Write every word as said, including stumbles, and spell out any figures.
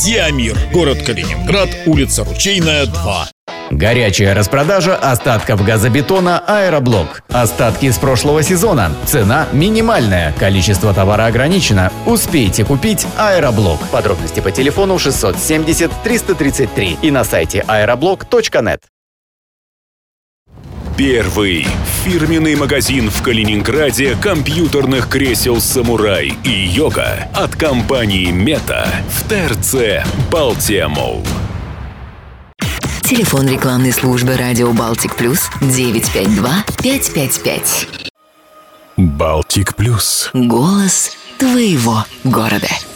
Диамир, город Калининград, улица Ручейная, два. Горячая распродажа остатков газобетона «Аэроблок». Остатки с прошлого сезона. Цена минимальная. Количество товара ограничено. Успейте купить «Аэроблок». Подробности по телефону шестьсот семьдесят триста тридцать три и на сайте аэроблок точка нет. Первый фирменный магазин в Калининграде компьютерных кресел «Самурай» и «Йога» от компании «Мета» в ТРЦ «Балтия Молл». Телефон рекламной службы «Радио Балтик Плюс» девять пять два пять пять пять. Балтик Плюс. Голос твоего города.